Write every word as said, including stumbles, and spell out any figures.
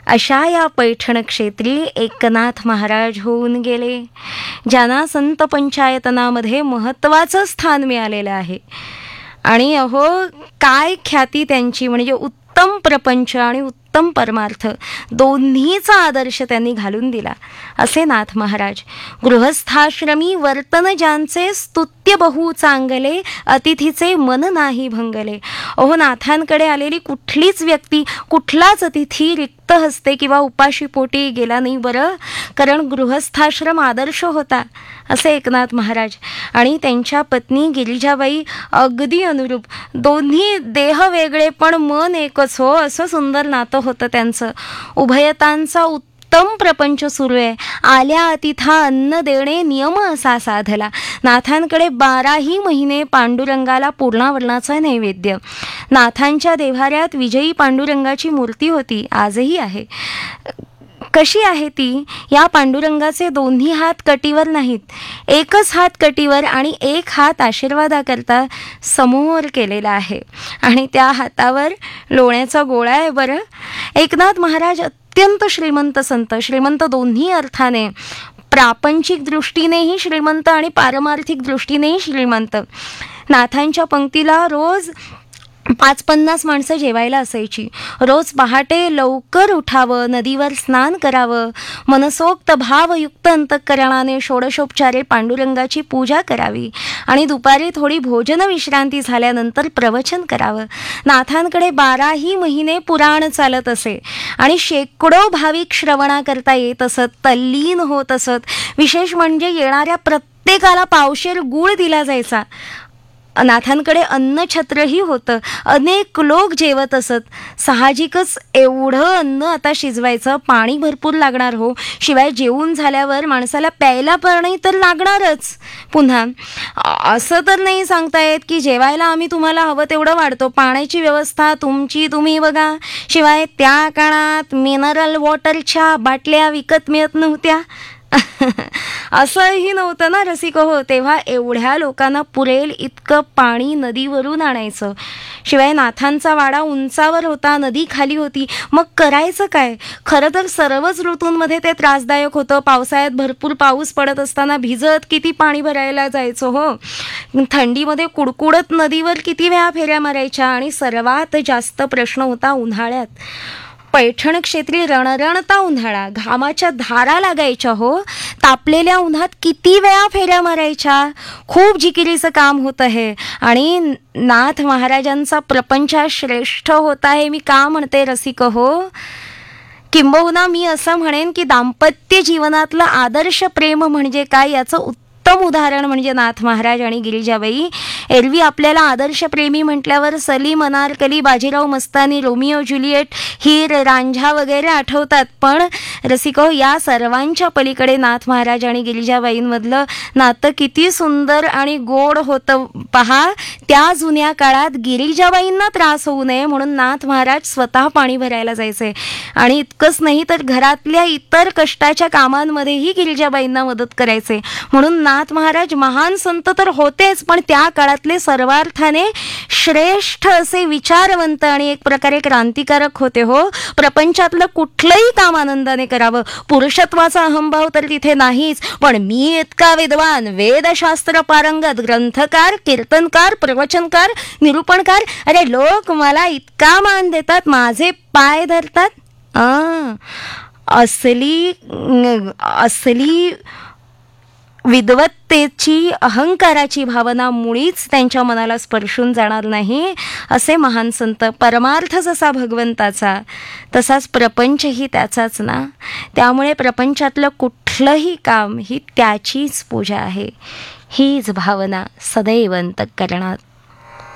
अशा या पैठण क्षेत्री एकनाथ महाराज होऊन गेले, ज्यांना संत पंचायतनामध्ये महत्त्वाचं स्थान मिळालेलं आहे. आणि अहो काय ख्याती त्यांची, म्हणजे उत्तम प्रपंच आणि उत्तम परमार्थ दोन्हीचा आदर्श त्यांनी घालून दिला असे नाथ महाराज. गृहस्थाश्रमी वर्तन ज्यांचे स्तुत्य बहु चांगले, अतिथीचे मन नाही भंगले. अहो नाथांकडे आलेली कुठलीच व्यक्ती, कुठलाच अतिथी रिक्त हस्ते किंवा उपाशी पोटी गेला नाही बरं, कारण गृहस्थाश्रम आदर्श होता असे एकनाथ महाराज. आणि त्यांच्या पत्नी गिरिजाबाई अगदी अनुरूप, दोन्ही देह वेगळे पण मन एकच हो, असं सुंदर नातं होतं त्यांचं. उभयतांचा उत्तम प्रपंच सुरू आहे. आल्या अतिथा अन्न देणे नियम असा साधला. नाथांकडे बाराही महिने पांडुरंगाला पूर्णावरणाचा नैवेद्य. नाथांच्या देव्हाऱ्यात विजयी पांडुरंगाची मूर्ती होती, आजही आहे. कशी आहे ती? या पांडुरंगाचे दोन्ही हात कटीवर नाहीत, एकच हात कटीवर आणि एक हात आशीर्वादाकरता समोर केलेला आहे. आणि त्या हातावर लोण्याचा गोळा आहे बरं. एकनाथ महाराज अत्यंत श्रीमंत संत, श्रीमंत दोन्ही अर्थाने, प्रापंचिक दृष्टीनेही श्रीमंत आणि पारमार्थिक दृष्टीनेही श्रीमंत. नाथांच्या पंक्तीला रोज पाच पन्नास माणसं जेवायला असायची. रोज पहाटे लवकर उठावं, नदीवर स्नान करावं, मनसोक्त भावयुक्त अंतःकरणाने षोडशोपचारे पांडुरंगाची पूजा करावी आणि दुपारी थोडी भोजन विश्रांती झाल्यानंतर प्रवचन करावं. नाथांकडे बाराही महिने पुराण चालत असे आणि शेकडो भाविक श्रवणाकरता येत असत, तल्लीन होत असत. विशेष म्हणजे येणाऱ्या प्रत्येकाला पावशेर गूळ दिला जायचा. नाथांकडे अन्नछत्रही होतं, अनेक लोक जेवत असत. साहजिकच एवढं अन्न आता शिजवायचं, पाणी भरपूर लागणार हो, शिवाय जेवून झाल्यावर माणसाला प्यायला पाणी तर लागणारच. पुन्हा असं तर नाही सांगता येत की जेवायला आम्ही तुम्हाला हवं तेवढं वाढतो, पाण्याची व्यवस्था तुमची तुम्ही बघा. शिवाय त्या काळात मिनरल वॉटरच्या बाटल्या विकत मिळत नव्हत्या, असंही नव्हतं ना रसिक हो. तेव्हा एवढ्या लोकांना पुरेल इतकं पाणी नदीवरून आणायचं. शिवाय नाथांचा वाडा उंचावर होता, नदी खाली होती, मग करायचं काय? खरं तर सर्वच ऋतूंमध्ये ते त्रासदायक होतं. पावसाळ्यात भरपूर पाऊस पडत असताना भिजत किती पाणी भरायला जायचं हो. थंडीमध्ये कुडकुडत नदीवर किती वेळा फेऱ्या मारायच्या. आणि सर्वात जास्त प्रश्न होता उन्हाळ्यात. पैठण क्षेत्री रणरणता उन्हाळा, घामाच्या धारा लागायच्या हो. तापलेल्या उन्हात किती वेळा फेऱ्या मारायच्या. खूप जिकिरीचं काम होतं हे. आणि नाथ महाराजांचा प्रपंच श्रेष्ठ होता हे मी का म्हणते रसिक हो? किंबहुना मी असं म्हणेन की दाम्पत्य जीवनातलं आदर्श प्रेम म्हणजे काय याचं उत्तम उदाहरण म्हणजे नाथ महाराज आणि गिरिजाबाई. एरवी आपल्याला आदर्श प्रेमी म्हटल्यावर सलीम, अनारकली, बाजीराव मस्तानी, रोमिओ ज्युलिएट, हीर रांझा वगैरे आठवतात. पण रसिको, या सर्वांच्या पलीकडे नाथ महाराज आणि गिरिजाबाईंमधलं नातं किती सुंदर आणि गोड होतं पहा. त्या जुन्या काळात गिरिजाबाईंना त्रास होऊ नये म्हणून नाथ महाराज स्वतः पाणी भरायला जायचे. आणि इतकंच नाही तर घरातल्या इतर कष्टाच्या कामांमध्येही गिरिजाबाईंना मदत करायचे. म्हणून नाथ महाराज महान संत तर होतेच, पण त्या काळातले सर्वार्थाने श्रेष्ठ असे विचारवंत आणि एक प्रकारे क्रांतिकारक होते हो. प्रपंचातलं कुठलंही काम आनंदाने करावं. पुरुषत्वाचा अहंभाव तर तिथे नाहीच, पण मी इतका विद्वान, वेदशास्त्र पारंगत, ग्रंथकार, कीर्तनकार, प्रवचनकार, निरूपणकार, अरे लोक मला इतका मान देतात, माझे पाय धरतात. आ असली असली विद्वत्तेची, अहंकाराची भावना मुळीच त्यांच्या मनाला स्पर्शून जाणार नाही असे महान संत. परमार्थ जसा भगवंताचा तसाच प्रपंचही त्याचाच ना. त्यामुळे प्रपंचातलं कुठलंही काम ही त्याचीच पूजा आहे. हीच भावना सदैव अंतःकरणात